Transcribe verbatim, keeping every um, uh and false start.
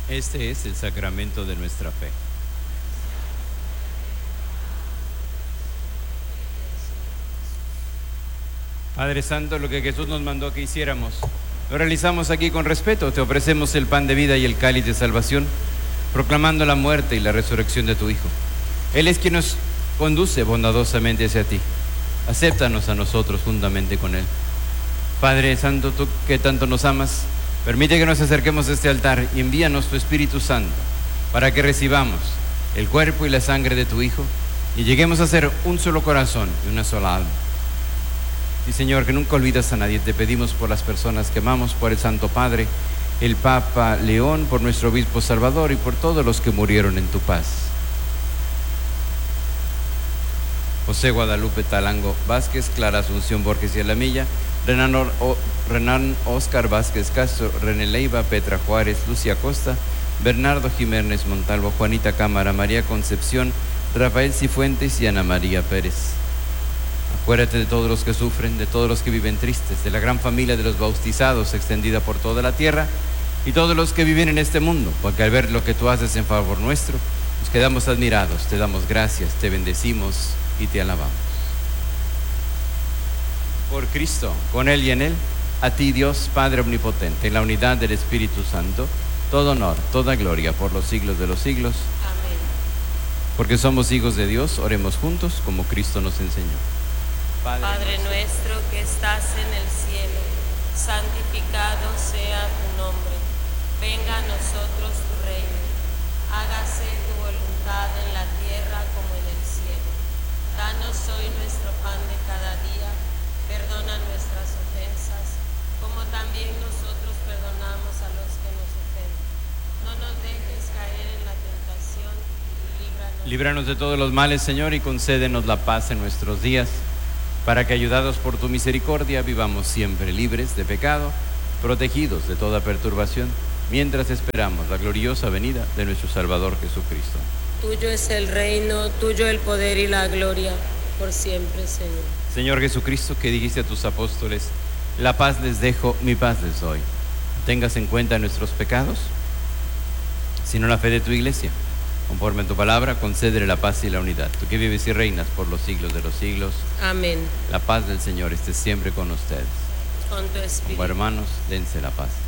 Este es el sacramento de nuestra fe. Padre Santo, lo que Jesús nos mandó que hiciéramos, lo realizamos aquí con respeto. Te ofrecemos el pan de vida y el cáliz de salvación, proclamando la muerte y la resurrección de tu Hijo. Él es quien nos conduce bondadosamente hacia ti. Acéptanos a nosotros juntamente con Él. Padre Santo, tú que tanto nos amas, permite que nos acerquemos a este altar y envíanos tu Espíritu Santo para que recibamos el cuerpo y la sangre de tu Hijo y lleguemos a ser un solo corazón y una sola alma. Y Señor, que nunca olvidas a nadie. Te pedimos por las personas que amamos, por el Santo Padre, el Papa León, por nuestro Obispo Salvador y por todos los que murieron en tu paz. José Guadalupe Talango Vázquez, Clara Asunción Borges y Alamilla, Renan, o, Renan Oscar Vázquez Castro, René Leiva, Petra Juárez, Lucia Costa, Bernardo Jiménez Montalvo, Juanita Cámara, María Concepción, Rafael Cifuentes y Ana María Pérez. Acuérdate de todos los que sufren, de todos los que viven tristes, de la gran familia de los bautizados extendida por toda la tierra y todos los que viven en este mundo, porque al ver lo que tú haces en favor nuestro, nos quedamos admirados, te damos gracias, te bendecimos y te alabamos. Por Cristo, con Él y en Él, a ti Dios Padre Omnipotente, en la unidad del Espíritu Santo, todo honor, toda gloria por los siglos de los siglos. Amén. Porque somos hijos de Dios, oremos juntos como Cristo nos enseñó. Padre, Padre nuestro que estás en el cielo, santificado sea tu nombre. Venga a nosotros tu reino. Hágase tu voluntad en la tierra como en el cielo. Danos hoy nuestro pan de cada día. Perdona nuestras ofensas, como también nosotros perdonamos a los que nos ofenden. No nos dejes caer en la tentación y líbranos. Líbranos de todos los males, Señor, y concédenos la paz en nuestros días, para que, ayudados por tu misericordia, vivamos siempre libres de pecado, protegidos de toda perturbación, mientras esperamos la gloriosa venida de nuestro Salvador Jesucristo. Tuyo es el reino, tuyo el poder y la gloria, por siempre, Señor. Señor Jesucristo, que dijiste a tus apóstoles, la paz les dejo, mi paz les doy. Tengas en cuenta nuestros pecados, sino la fe de tu iglesia. Conforme a tu palabra, concédele la paz y la unidad. Tú que vives y reinas por los siglos de los siglos. Amén. La paz del Señor esté siempre con ustedes. Con tu espíritu. Como hermanos, dense la paz.